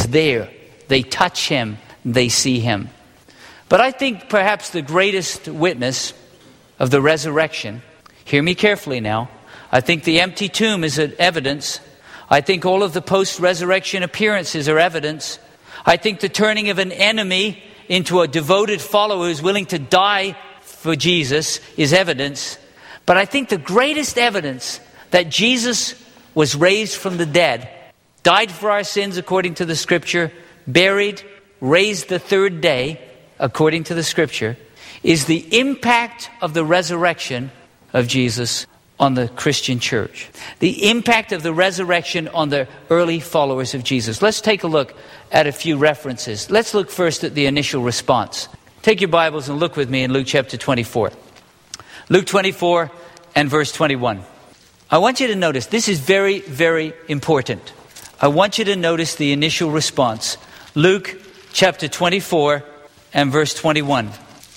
there. They touch him. They see him. But I think perhaps the greatest witness of the resurrection, hear me carefully now, I think the empty tomb is an evidence. I think all of the post-resurrection appearances are evidence. I think the turning of an enemy into a devoted follower who's willing to die for Jesus is evidence. But I think the greatest evidence that Jesus was raised from the dead, died for our sins according to the Scripture, buried, raised the third day according to the Scripture, is the impact of the resurrection of Jesus on the Christian church. The impact of the resurrection on the early followers of Jesus. Let's take a look at a few references. Let's look first at the initial response. Take your Bibles and look with me in Luke chapter 24. Luke 24 and verse 21. I want you to notice, this is very, very important. I want you to notice the initial response. Luke chapter 24 and verse 21.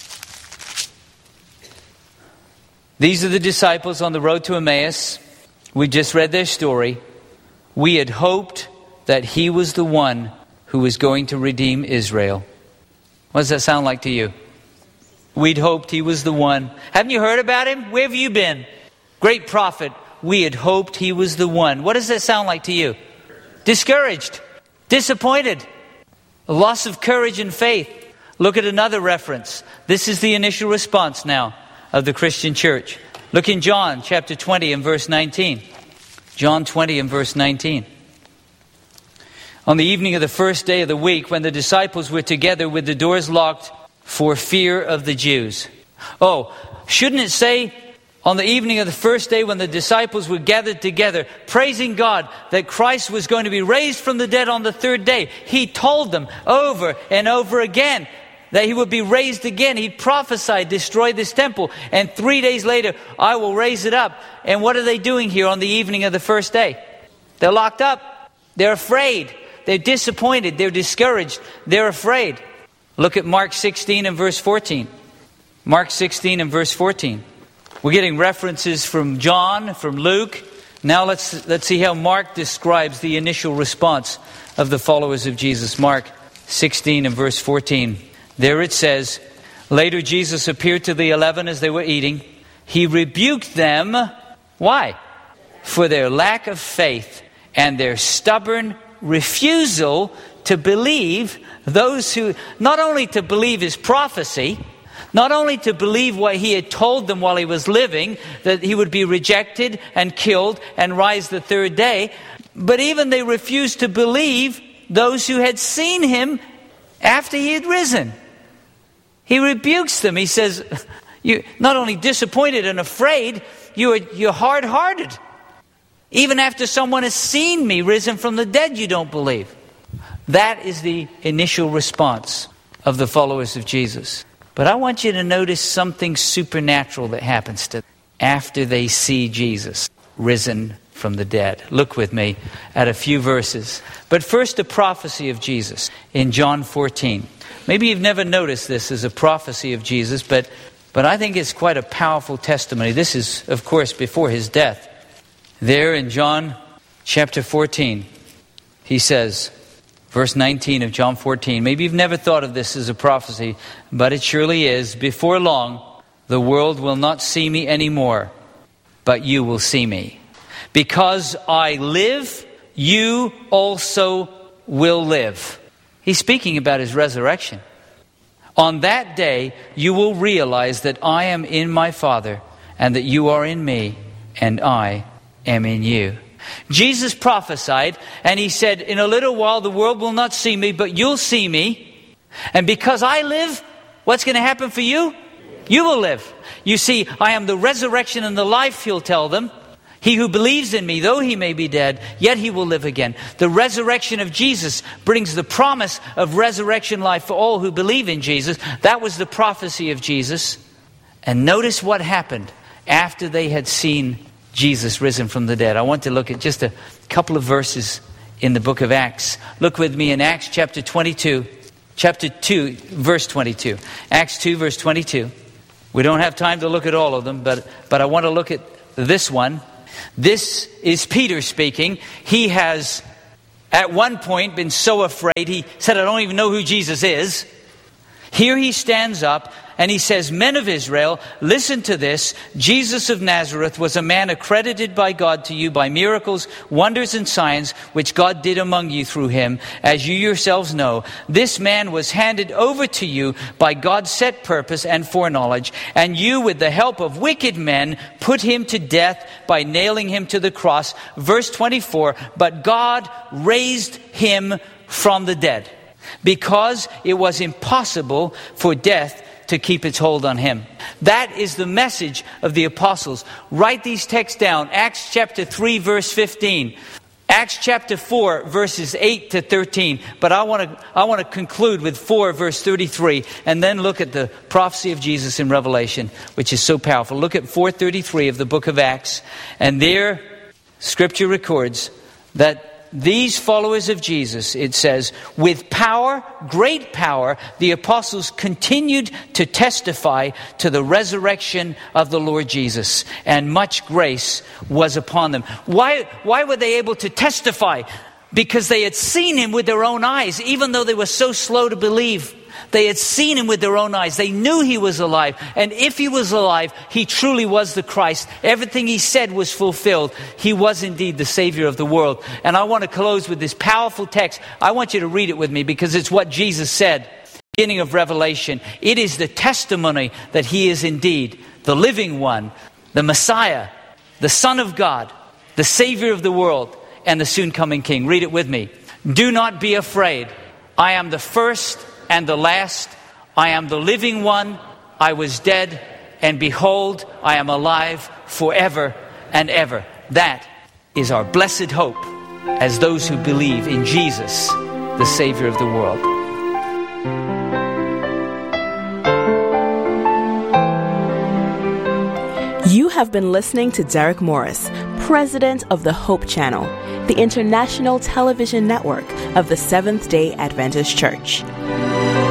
These are the disciples on the road to Emmaus. We just read their story. We had hoped that he was the one who was going to redeem Israel. What does that sound like to you? We'd hoped he was the one. Haven't you heard about him? Where have you been? Great prophet. We had hoped he was the one. What does that sound like to you? Discouraged. Disappointed. A loss of courage and faith. Look at another reference. This is the initial response now of the Christian church. Look in John chapter 20 and verse 19. John 20 and verse 19. On the evening of the first day of the week, when the disciples were together with the doors locked for fear of the Jews. Oh, shouldn't it say on the evening of the first day when the disciples were gathered together, praising God that Christ was going to be raised from the dead on the third day? He told them over and over again that he would be raised again. He prophesied, destroy this temple, and 3 days later, I will raise it up. And what are they doing here on the evening of the first day? They're locked up. They're afraid. They're disappointed. They're discouraged. They're afraid. Look at Mark 16 and verse 14. Mark 16 and verse 14. We're getting references from John, from Luke. Now let's see how Mark describes the initial response of the followers of Jesus. Mark 16 and verse 14. There it says, later Jesus appeared to the 11 as they were eating. He rebuked them. Why? For their lack of faith and their stubborn refusal to believe those who, not only to believe his prophecy, not only to believe what he had told them while he was living, that he would be rejected and killed and rise the third day, but even they refused to believe those who had seen him after he had risen. He rebukes them. He says, you're not only disappointed and afraid, you're hard-hearted. Even after someone has seen me risen from the dead, you don't believe. That is the initial response of the followers of Jesus. But I want you to notice something supernatural that happens to them after they see Jesus risen from the dead. Look with me at a few verses. But first, a prophecy of Jesus in John 14. Maybe you've never noticed this as a prophecy of Jesus, but I think it's quite a powerful testimony. This is, of course, before his death. There in John chapter 14, he says, verse 19 of John 14, maybe you've never thought of this as a prophecy, but it surely is. Before long, the world will not see me anymore, but you will see me. Because I live, you also will live. He's speaking about his resurrection. On that day, you will realize that I am in my Father, and that you are in me, and I am in you. Jesus prophesied, and he said, in a little while the world will not see me, but you'll see me. And because I live, what's going to happen for you? You will live. You see, I am the resurrection and the life, he'll tell them. He who believes in me, though he may be dead, yet he will live again. The resurrection of Jesus brings the promise of resurrection life for all who believe in Jesus. That was the prophecy of Jesus. And notice what happened after they had seen Jesus risen from the dead. I want to look at just a couple of verses in the book of Acts. Look with me in Acts chapter 22, chapter 2, verse 22. Acts 2, verse 22. We don't have time to look at all of them, but I want to look at this one. This is Peter speaking. He has at one point been so afraid he said, I don't even know who Jesus is. Here he stands up and he says, men of Israel, listen to this. Jesus of Nazareth was a man accredited by God to you by miracles, wonders, and signs, which God did among you through him, as you yourselves know. This man was handed over to you by God's set purpose and foreknowledge, and you, with the help of wicked men, put him to death by nailing him to the cross. Verse 24, but God raised him from the dead, because it was impossible for death to keep its hold on him. That is the message of the apostles. Write these texts down. Acts chapter 3, verse 15. Acts chapter 4, verses 8 to 13. But I want to conclude with 4, verse 33, and then look at the prophecy of Jesus in Revelation, which is so powerful. Look at 4:33 of the book of Acts. And there, Scripture records that these followers of Jesus, it says, with power, great power, the apostles continued to testify to the resurrection of the Lord Jesus, and much grace was upon them. Why were they able to testify? Because they had seen him with their own eyes, even though they were so slow to believe. They had seen him with their own eyes. They knew he was alive. And if he was alive, he truly was the Christ. Everything he said was fulfilled. He was indeed the Savior of the world. And I want to close with this powerful text. I want you to read it with me because it's what Jesus said. Beginning of Revelation. It is the testimony that he is indeed the living one, the Messiah, the Son of God, the Savior of the world, and the soon coming King. Read it with me. Do not be afraid. I am the first and the last. I am the living one. I was dead, and behold, I am alive forever and ever. That is our blessed hope as those who believe in Jesus, the Savior of the world. You have been listening to Derek Morris, President of the Hope Channel, the international television network of the Seventh-day Adventist Church.